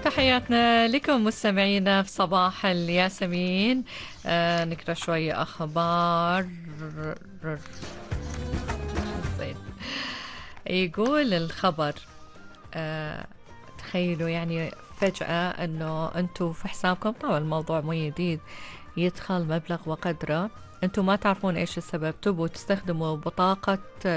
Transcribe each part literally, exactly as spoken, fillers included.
تحياتنا لكم مستمعينا في صباح الياسمين. آه نقرأ شوية أخبار. زين. يقول الخبر، آه تخيلوا يعني فجأة أنه أنتوا في حسابكم، طبعا الموضوع مو جديد، يدخل مبلغ وقدره أنتوا ما تعرفون إيش السبب، تبوا تستخدموا بطاقة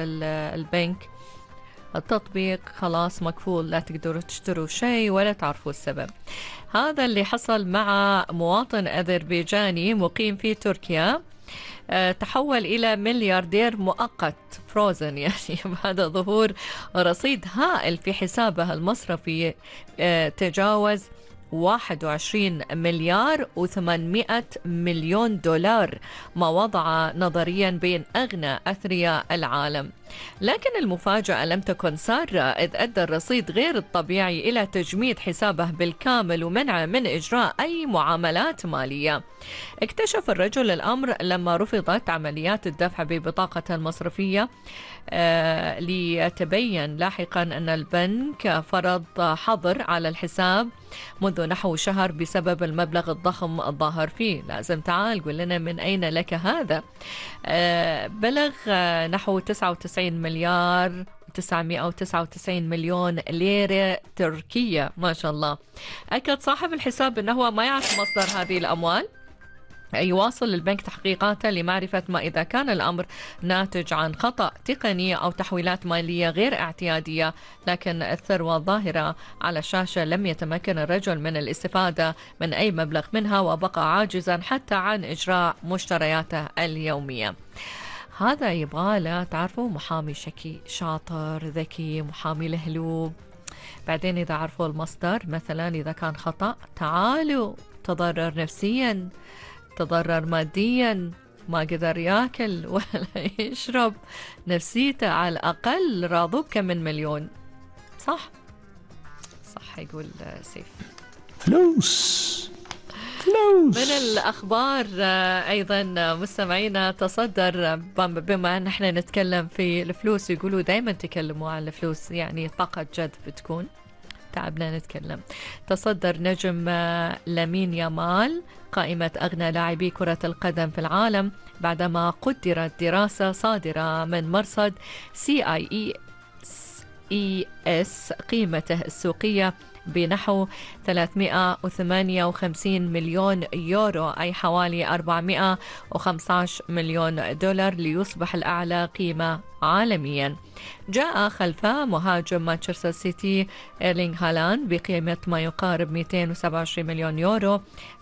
البنك، التطبيق خلاص مقفول، لا تقدروا تشتروا شيء ولا تعرفوا السبب. هذا اللي حصل مع مواطن أذربيجاني مقيم في تركيا، أه تحول إلى ملياردير مؤقت فروزن يعني بعد ظهور رصيد هائل في حسابه المصرفي أه تجاوز واحد وعشرين مليار وثمانمائة مليون دولار، ما وضع نظريا بين أغنى أثرياء العالم. لكن المفاجأة لم تكن سارة، إذ أدى الرصيد غير الطبيعي إلى تجميد حسابه بالكامل ومنعه من إجراء أي معاملات مالية. اكتشف الرجل الأمر لما رفضت عمليات الدفع ببطاقة المصرفية، آه ليتبين لاحقا أن البنك فرض حظر على الحساب منذ نحو شهر بسبب المبلغ الضخم الظاهر فيه. لازم تعال قل لنا من أين لك هذا. آه بلغ آه نحو تسعة وتسعين مليار تسعمائة وتسعة وتسعين مليون ليرة تركية، ما شاء الله. أكد صاحب الحساب أنه هو ما يعرف مصدر هذه الأموال، يواصل البنك تحقيقاته لمعرفة ما إذا كان الأمر ناتج عن خطأ تقني أو تحويلات مالية غير اعتيادية. لكن الثروة الظاهرة على الشاشة لم يتمكن الرجل من الاستفادة من أي مبلغ منها، وبقى عاجزا حتى عن إجراء مشترياته اليومية. هذا يبغى له تعرفوا محامي شكي شاطر ذكي، محامي لهلوب. بعدين إذا عرفوا المصدر، مثلا إذا كان خطأ، تعالوا تضرر نفسيا، تضرر ماديا، ما قدر ياكل ولا يشرب، نفسيته على الأقل راضوب كم من مليون. صح صح يقول سيف. فلوس فلوس. من الأخبار أيضا مستمعينا، تصدر بما أن احنا نتكلم في الفلوس، يقولوا دايما تكلموا عن الفلوس، يعني طاقة جذب بتكون، تعبنا نتكلم. تصدر نجم لامين يامال قائمة أغنى لاعبي كرة القدم في العالم بعدما قدرت دراسة صادرة من مرصد سي آي إي إي إس قيمته السوقية بنحو ثلاثمائة وثمانية وخمسين مليون يورو، أي حوالي أربعمائة وخمسة عشر مليون دولار، ليصبح الأعلى قيمة عالميا. جاء خلفه مهاجم مانشستر سيتي إيرلينغ هالاند بقيمة ما يقارب مئتين وسبعة وعشرين مليون يورو.